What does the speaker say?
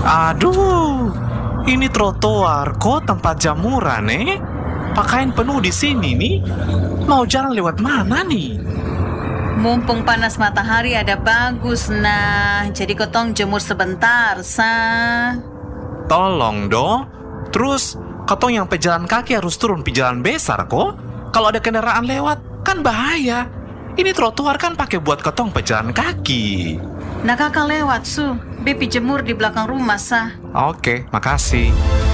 Aduh, ini trotoar kok tempat jamuran Pakaian penuh di sini nih. Mau jalan lewat mana nih? Mumpung panas matahari ada bagus, nah. Jadi kotong jemur sebentar, Tolong dong. Terus, katong yang pejalan kaki harus turun pejalan besar kok. Kalau ada kendaraan lewat, kan bahaya. Ini trotoar kan pakai buat katong pejalan kaki. Nah kakak lewat, Bepi jemur di belakang rumah, Oke, makasih.